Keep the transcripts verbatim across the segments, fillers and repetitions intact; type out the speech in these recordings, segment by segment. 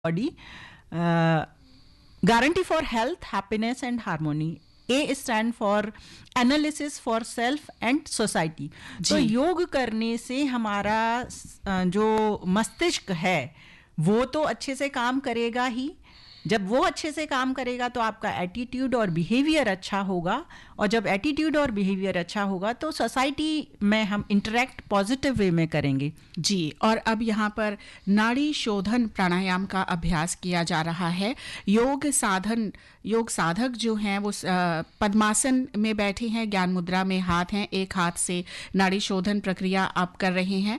body, uh, guarantee for health, happiness and harmony. A stand for analysis for self and society. तो योग करने से हमारा जो मस्तिष्क है वो तो अच्छे से काम करेगा ही. जब वो अच्छे से काम करेगा तो आपका एटीट्यूड और बिहेवियर अच्छा होगा, और जब एटीट्यूड और बिहेवियर अच्छा होगा तो सोसाइटी में हम इंटरेक्ट पॉजिटिव वे में करेंगे. जी, और अब यहाँ पर नाड़ी शोधन प्राणायाम का अभ्यास किया जा रहा है. योग साधन योग साधक जो हैं वो पद्मासन में बैठे हैं, ज्ञान मुद्रा में हाथ हैं, एक हाथ से नाड़ी शोधन प्रक्रिया आप कर रहे हैं.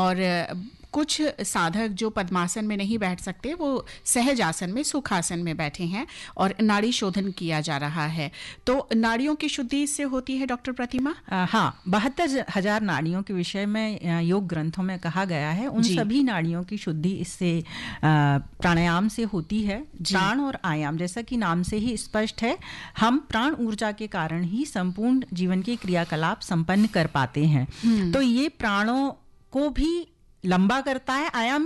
और कुछ साधक जो पद्मासन में नहीं बैठ सकते वो सहज आसन में, सुखासन में बैठे हैं और नाड़ी शोधन किया जा रहा है. तो नाड़ियों की शुद्धि इससे होती है डॉक्टर प्रतिमा? आ, हाँ, बहत्तर हजार नाड़ियों के विषय में योग ग्रंथों में कहा गया है. उन सभी नाड़ियों की शुद्धि इससे प्राणायाम से होती है. प्राण और आयाम, जैसा कि नाम से ही स्पष्ट है, हम प्राण ऊर्जा के कारण ही संपूर्ण जीवन के क्रियाकलाप संपन्न कर पाते हैं. तो ये प्राणों को भी लंबा करता है. आयाम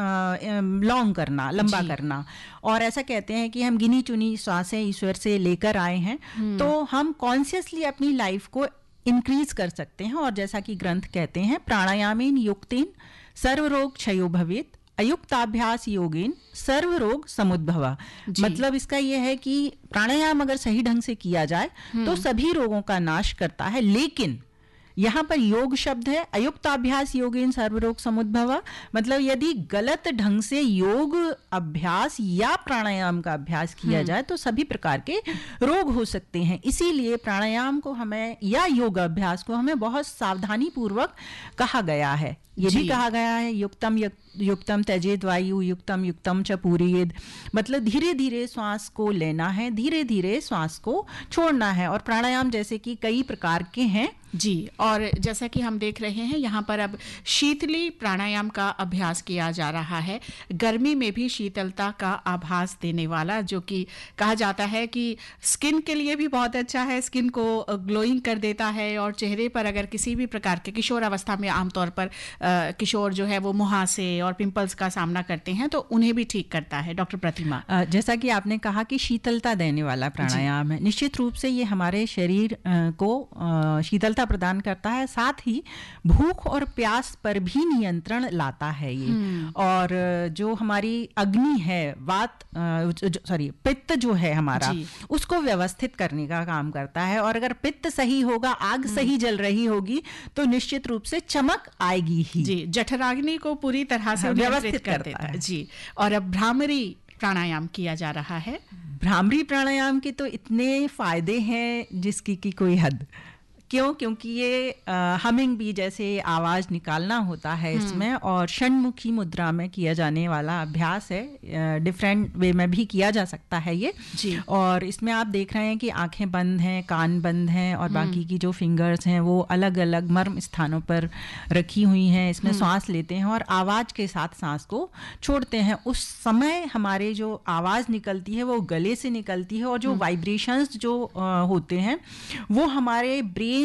मीन्स लॉन्ग करना, लंबा करना. और ऐसा कहते हैं कि हम गिनी चुनी श्वासें ईश्वर से लेकर आए हैं, तो हम कॉन्शियसली अपनी लाइफ को इंक्रीज कर सकते हैं. और जैसा कि ग्रंथ कहते हैं, प्राणायामेन युक्तेन सर्वरोग क्षयो भवेत्, अयुक्ताभ्यास योगेन सर्व रोग समुद्भवा. मतलब इसका यह है कि प्राणायाम अगर सही ढंग से किया जाए तो सभी रोगों का नाश करता है. लेकिन यहाँ पर योग शब्द है, अयुक्ताभ्यास योगेन सर्वरोग समुद्भवा. मतलब यदि गलत ढंग से योग अभ्यास या प्राणायाम का अभ्यास किया जाए तो सभी प्रकार के रोग हो सकते हैं. इसीलिए प्राणायाम को हमें या योग अभ्यास को हमें बहुत सावधानी पूर्वक कहा गया है. ये भी कहा गया है युक्तम युक्तम त्यजेद वायु युक्तम युक्तम च पूरयेद. मतलब धीरे धीरे श्वास को लेना है, धीरे धीरे श्वास को छोड़ना है. और प्राणायाम जैसे कि कई प्रकार के हैं. जी, और जैसा कि हम देख रहे हैं यहाँ पर अब शीतली प्राणायाम का अभ्यास किया जा रहा है. गर्मी में भी शीतलता का आभास देने वाला, जो कि कहा जाता है कि स्किन के लिए भी बहुत अच्छा है, स्किन को ग्लोइंग कर देता है. और चेहरे पर अगर किसी भी प्रकार के, किशोर अवस्था में आमतौर पर आ, किशोर जो है वो मुहासे और पिंपल्स का सामना करते हैं, तो उन्हें भी ठीक करता है. डॉक्टर प्रतिमा, आ, जैसा कि आपने कहा कि शीतलता देने वाला प्राणायाम है, निश्चित रूप से ये हमारे शरीर आ, को आ, शीतलता प्रदान करता है. साथ ही भूख और प्यास पर भी नियंत्रण लाता है ये. और जो हमारी अग्नि है, वात सॉरी पित्त जो है हमारा, उसको व्यवस्थित करने का काम करता है. और अगर पित्त सही होगा, आग सही जल रही होगी, तो निश्चित रूप से चमक आएगी ही. जी, जठराग्नि को पूरी तरह से व्यवस्थित कर देता है. जी, और अब भ्रामरी प्राणायाम किया जा रहा है. भ्रामरी प्राणायाम के तो इतने फायदे हैं जिसकी की कोई हद. क्यों? क्योंकि ये हमिंग बी जैसे आवाज निकालना होता है इसमें, और षण्मुखी मुद्रा में किया जाने वाला अभ्यास है. डिफरेंट वे में भी किया जा सकता है ये जी. और इसमें आप देख रहे हैं कि आंखें बंद हैं, कान बंद हैं, और बाकी की जो फिंगर्स हैं वो अलग अलग मर्म स्थानों पर रखी हुई हैं. इसमें सांस लेते हैं और आवाज के साथ सांस को छोड़ते हैं. उस समय हमारे जो आवाज निकलती है वो गले से निकलती है, और जो वाइब्रेशंस जो होते हैं वो हमारे ब्रेन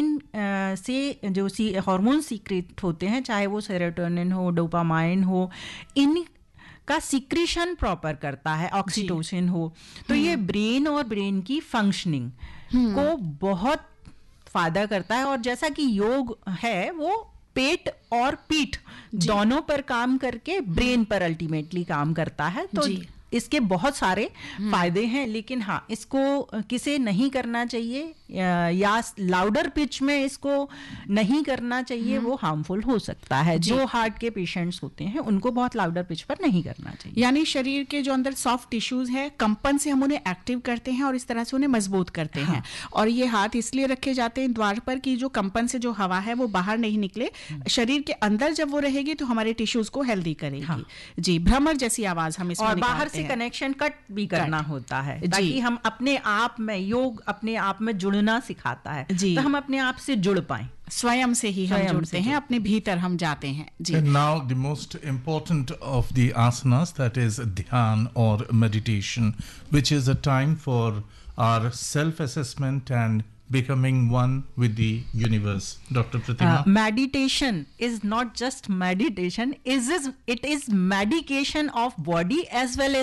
से जो सी हार्मोन सीक्रेट होते हैं, चाहे वो सेरोटोनिन हो, डोपामाइन हो, इन का सीक्रेशन प्रॉपर करता है, ऑक्सीटोसिन हो. तो ये ब्रेन और ब्रेन की फंक्शनिंग को बहुत फायदा करता है. और जैसा कि योग है वो पेट और पीठ दोनों पर काम करके ब्रेन पर अल्टीमेटली काम करता है. तो इसके बहुत सारे फायदे हैं. लेकिन हाँ, इसको किसे नहीं करना चाहिए या लाउडर पिच में इसको नहीं करना चाहिए, वो हार्मफुल हो सकता है. जो हार्ट के पेशेंट्स होते हैं उनको बहुत लाउडर पिच पर नहीं करना चाहिए. यानी शरीर के जो अंदर सॉफ्ट टिश्यूज है, कंपन से हम उन्हें एक्टिव करते हैं और इस तरह से उन्हें मजबूत करते हाँ. हैं. और ये हाथ इसलिए रखे जाते हैं द्वार पर कि जो कंपन से जो हवा है वो बाहर नहीं निकले. शरीर के अंदर जब वो रहेगी तो हमारे टिश्यूज को हेल्दी करेगी हाँ. जी, भ्रमर जैसी आवाज हम इसमें बाहर कनेक्शन कट भी करना कट. होता है ताकि हम अपने आप में, योग अपने आप में जुड़ना सिखाता है, तो हम अपने आप से जुड़ पाएं. स्वयं से ही हम जुड़ते हैं, अपने भीतर हम जाते हैं. जी. And now the most important of the asanas, that is dhyan or meditation, which is a time for our self assessment and becoming one with the universe. Doctor Pratima? Uh, meditation is not just meditation, it is, it is medication of body as well as